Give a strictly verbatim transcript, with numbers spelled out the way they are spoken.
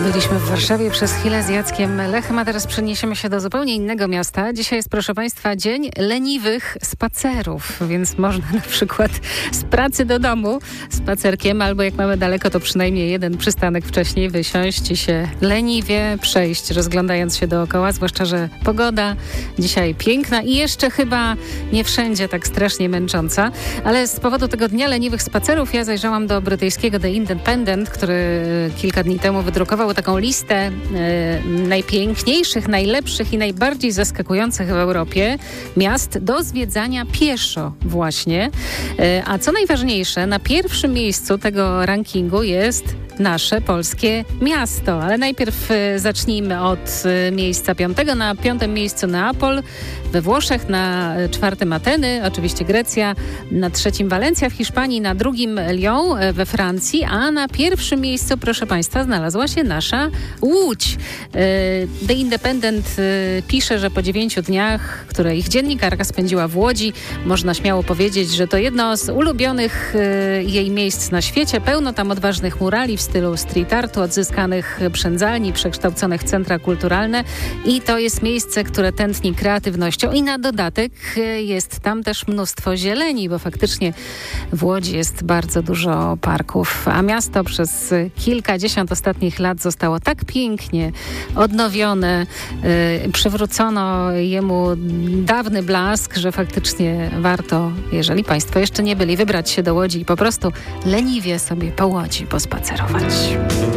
Byliśmy w Warszawie przez chwilę z Jackiem Lechem, a teraz przeniesiemy się do zupełnie innego miasta. Dzisiaj jest, proszę Państwa, dzień leniwych spacerów, więc można na przykład z pracy do domu spacerkiem, albo jak mamy daleko, to przynajmniej jeden przystanek wcześniej wysiąść i się leniwie przejść, rozglądając się dookoła, zwłaszcza że pogoda dzisiaj piękna i jeszcze chyba nie wszędzie tak strasznie męcząca, ale z powodu tego dnia leniwych spacerów ja zajrzałam do brytyjskiego The Independent, który kilka dni temu wydrukował taką listę e, najpiękniejszych, najlepszych i najbardziej zaskakujących w Europie miast do zwiedzania pieszo właśnie. E, a co najważniejsze, na pierwszym miejscu tego rankingu jest nasze polskie miasto. Ale najpierw e, zacznijmy od e, miejsca piątego. Na piątym miejscu Neapol we Włoszech, na czwartym Ateny, oczywiście Grecja, na trzecim Walencja w Hiszpanii, na drugim Lyon e, we Francji, a na pierwszym miejscu, proszę Państwa, znalazła się nasza Łódź. E, The Independent e, pisze, że po dziewięciu dniach, które ich dziennikarka spędziła w Łodzi, można śmiało powiedzieć, że to jedno z ulubionych e, jej miejsc na świecie. Pełno tam odważnych murali w stylu street artu, odzyskanych przędzalni, przekształconych w centra kulturalne i to jest miejsce, które tętni kreatywnością i na dodatek jest tam też mnóstwo zieleni, bo faktycznie w Łodzi jest bardzo dużo parków, a miasto przez kilkadziesiąt ostatnich lat zostało tak pięknie odnowione, yy, przywrócono jemu dawny blask, że faktycznie warto, jeżeli Państwo jeszcze nie byli, wybrać się do Łodzi i po prostu leniwie sobie po Łodzi pospacerować.